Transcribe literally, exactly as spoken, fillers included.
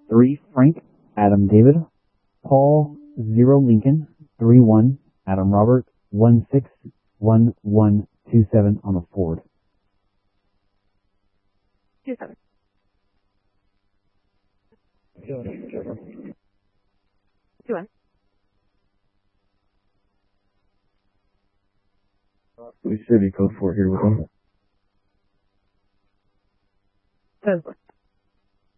three Frank, Adam David, Paul zero Lincoln, three one Adam Robert, one six one one two seven on the Ford. Two seven. Two one. We should be code four here with them. Seven four.